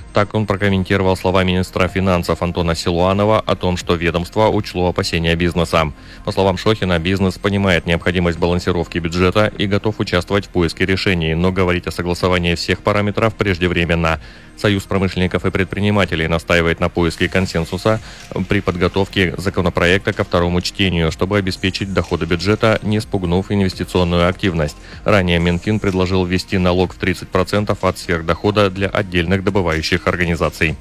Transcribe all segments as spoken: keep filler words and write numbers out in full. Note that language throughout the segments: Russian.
Так он прокомментировал слова министра финансов Антона Силуанова о том, что ведомство учло опасения бизнеса. По словам Шохина, бизнес понимает необходимость балансировки бюджета и готов участвовать в поиске решений, но говорить о согласовании всех параметров преждевременно. Союз промышленников и предпринимателей настаивает на поиске консенсуса при подготовке законопроекта ко второму чтению, чтобы обеспечить доходы бюджета, не спугнув инвестиционную активность. Ранее Минфин предложил ввести налог в тридцать процентов от сверхдохода для отдельных добывающих организаций.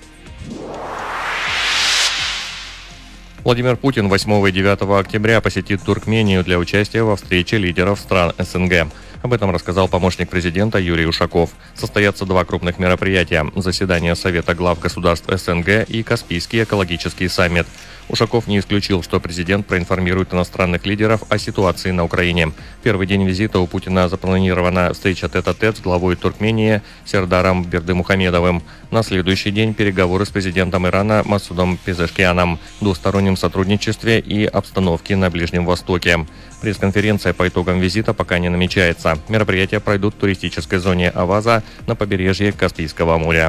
Владимир Путин восьмого и девятого октября посетит Туркмению для участия во встрече лидеров стран СНГ. Об этом рассказал помощник президента Юрий Ушаков. Состоятся два крупных мероприятия – заседание Совета глав государств СНГ и Каспийский экологический саммит. Ушаков не исключил, что президент проинформирует иностранных лидеров о ситуации на Украине. В первый день визита у Путина запланирована встреча тет-а-тет с главой Туркмении Сердаром Бердымухамедовым. На следующий день переговоры с президентом Ирана Масудом Пезешкианом, двустороннем сотрудничестве и обстановке на Ближнем Востоке. Пресс-конференция по итогам визита пока не намечается. Мероприятия пройдут в туристической зоне Аваза на побережье Каспийского моря.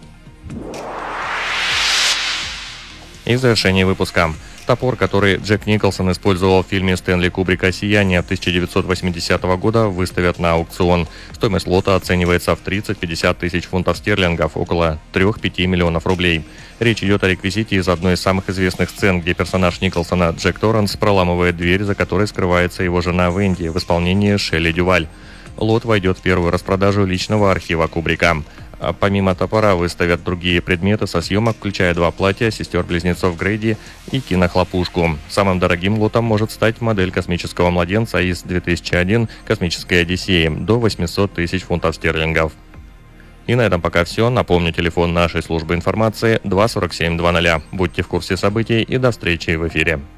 И в завершении выпуска. Топор, который Джек Николсон использовал в фильме Стэнли Кубрика «Сияние» тысяча девятьсот восьмидесятого года, выставят на аукцион. Стоимость лота оценивается в тридцать-пятьдесят тысяч фунтов стерлингов, около три-пять миллионов рублей. Речь идет о реквизите из одной из самых известных сцен, где персонаж Николсона Джек Торренс проламывает дверь, за которой скрывается его жена Венди в исполнении Шелли Дюваль. Лот войдет в первую распродажу личного архива Кубрика. А помимо топора выставят другие предметы со съемок, включая два платья сестер-близнецов Грейди и кинохлопушку. Самым дорогим лотом может стать модель космического младенца из две тысячи один «Космической Одиссеи» до восемьсот тысяч фунтов стерлингов. И на этом пока все. Напомню, телефон нашей службы информации два сорок семь двадцать. Будьте в курсе событий и до встречи в эфире.